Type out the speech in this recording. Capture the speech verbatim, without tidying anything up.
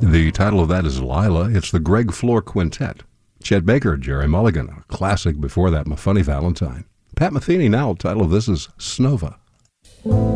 The title of that is Lila. It's the Greg Floor Quintet. Chet Baker, Jerry Mulligan, a classic before that, My Funny Valentine. Pat Metheny now, the title of this is Snova.